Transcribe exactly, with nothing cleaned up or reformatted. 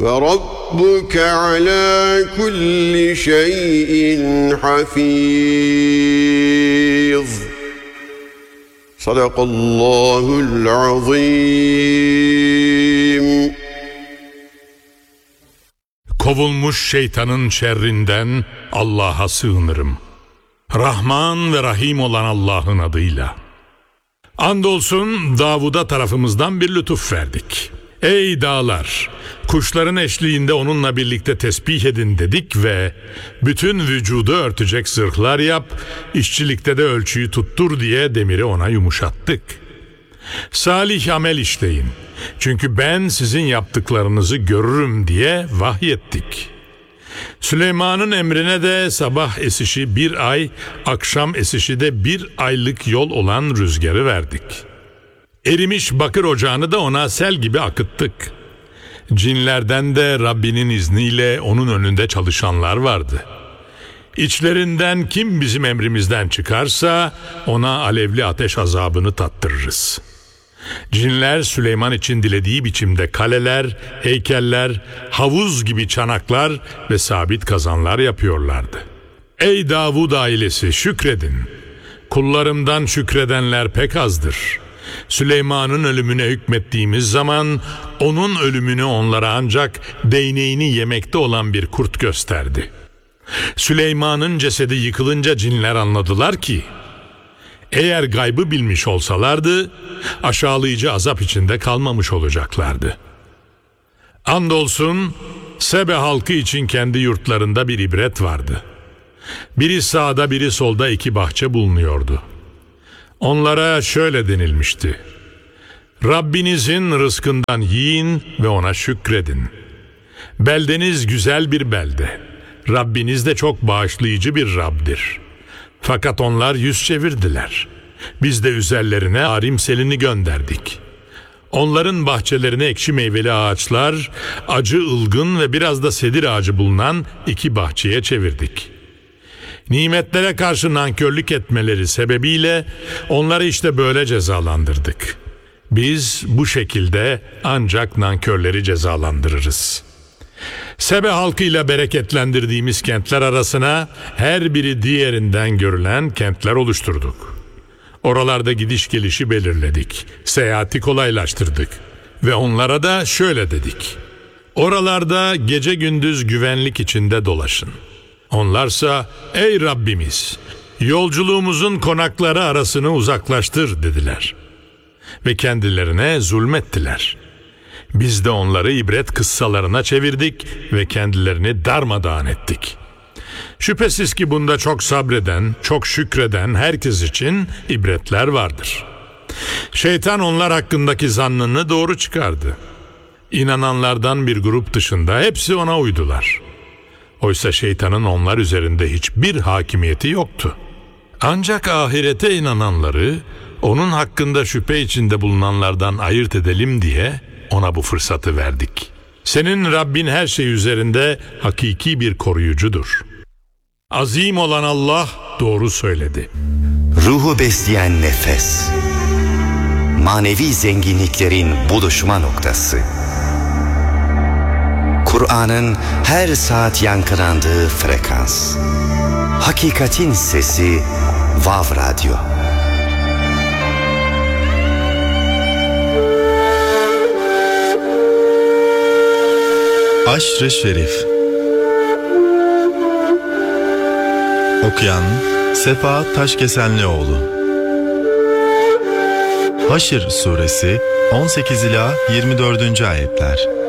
وَرَبُّكَ عَلَى كُلِّ شَيْءٍ حَفِيظٌ. Sadakallahul azim. Kovulmuş şeytanın şerrinden Allah'a sığınırım. Rahman ve Rahim olan Allah'ın adıyla. Andolsun Davud'a tarafımızdan bir lütuf verdik. Ey dağlar, kuşların eşliğinde onunla birlikte tesbih edin dedik ve bütün vücudu örtecek zırhlar yap, işçilikte de ölçüyü tuttur diye demiri ona yumuşattık. Salih amel işleyin, çünkü ben sizin yaptıklarınızı görürüm diye vahyettik. Süleyman'ın emrine de sabah esişi bir ay, akşam esişi de bir aylık yol olan rüzgarı verdik. Erimiş bakır ocağını da ona sel gibi akıttık. Cinlerden de Rabbinin izniyle onun önünde çalışanlar vardı. İçlerinden kim bizim emrimizden çıkarsa ona alevli ateş azabını tattırırız. Cinler Süleyman için dilediği biçimde kaleler, heykeller, havuz gibi çanaklar ve sabit kazanlar yapıyorlardı. Ey Davud ailesi, şükredin. Kullarımdan şükredenler pek azdır. Süleyman'ın ölümüne hükmettiğimiz zaman onun ölümünü onlara ancak değneğini yemekte olan bir kurt gösterdi. Süleyman'ın cesedi yıkılınca cinler anladılar ki eğer gaybı bilmiş olsalardı aşağılayıcı azap içinde kalmamış olacaklardı. Andolsun Sebe halkı için kendi yurtlarında bir ibret vardı. Biri sağda biri solda iki bahçe bulunuyordu. Onlara şöyle denilmişti: Rabbinizin rızkından yiyin ve ona şükredin. Beldeniz güzel bir belde. Rabbiniz de çok bağışlayıcı bir Rab'dir. Fakat onlar yüz çevirdiler. Biz de üzerlerine arim selini gönderdik. Onların bahçelerine ekşi meyveli ağaçlar, acı ılgın ve biraz da sedir ağacı bulunan iki bahçeye çevirdik. Nimetlere karşı nankörlük etmeleri sebebiyle onları işte böyle cezalandırdık. Biz bu şekilde ancak nankörleri cezalandırırız. Sebe halkıyla bereketlendirdiğimiz kentler arasına her biri diğerinden görülen kentler oluşturduk. Oralarda gidiş gelişi belirledik, seyahati kolaylaştırdık ve onlara da şöyle dedik: oralarda gece gündüz güvenlik içinde dolaşın. Onlarsa ey Rabbimiz, yolculuğumuzun konakları arasını uzaklaştır dediler ve kendilerine zulmettiler. Biz de onları ibret kıssalarına çevirdik ve kendilerini darmadağın ettik. Şüphesiz ki bunda çok sabreden, çok şükreden herkes için ibretler vardır. Şeytan onlar hakkındaki zannını doğru çıkardı. İnananlardan bir grup dışında hepsi ona uydular. Oysa şeytanın onlar üzerinde hiçbir hakimiyeti yoktu. Ancak ahirete inananları onun hakkında şüphe içinde bulunanlardan ayırt edelim diye ona bu fırsatı verdik. Senin Rabbin her şey üzerinde hakiki bir koruyucudur. Azim olan Allah doğru söyledi. Ruhu besleyen nefes, manevi zenginliklerin buluşma noktası. Kur'an'ın her saat yankılandığı frekans. Hakikatin sesi Vav Radyo. Aşr-ı Şerif. Okuyan Sefa Taşkesenlioğlu. Haşr Suresi on sekiz ila yirmi dördüncü ayetler.